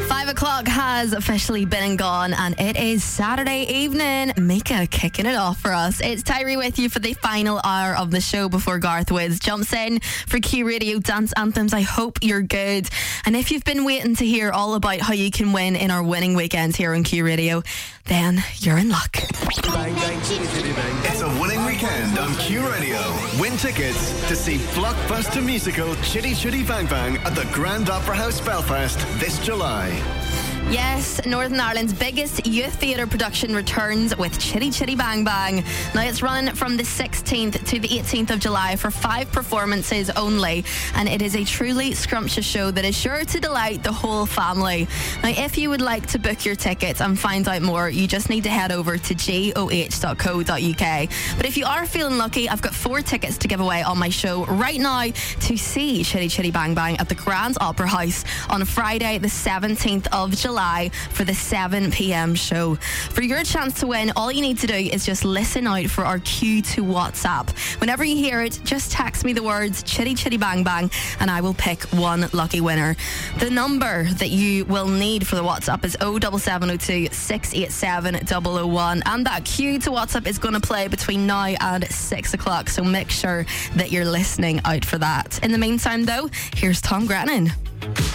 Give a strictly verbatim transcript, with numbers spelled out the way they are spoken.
Five o'clock has officially been and gone, and it is Saturday evening. Mika kicking it off for us. It's Tyree with you for the final hour of the show before Garth Wiz jumps in for Q Radio Dance Anthems. I hope you're good. And if you've been waiting to hear all about how you can win in our winning weekends here on Q Radio, then you're in luck. It's a winning weekend on Q Radio. Win tickets to see blockbuster musical Chitty Chitty Bang Bang at the Grand Opera House Belfast this July. Yes, Northern Ireland's biggest youth theatre production returns with Chitty Chitty Bang Bang. Now it's running from the sixteenth to the eighteenth of July for five performances only, and it is a truly scrumptious show that is sure to delight the whole family. Now if you would like to book your tickets and find out more, you just need to head over to goh dot co dot uk. But if you are feeling lucky, I've got four tickets to give away on my show right now to see Chitty Chitty Bang Bang at the Grand Opera House on Friday the seventeenth of July for the seven p.m. show. For your chance to win, all you need to do is just listen out for our Q to WhatsApp. Whenever you hear it, just text me the words Chitty Chitty Bang Bang and I will pick one lucky winner. The number that you will need for the WhatsApp is oh seven seven oh two, six eight seven, oh oh one, and that Q to WhatsApp is going to play between now and six o'clock, so make sure that you're listening out for that. In the meantime though, here's Tom Grennan.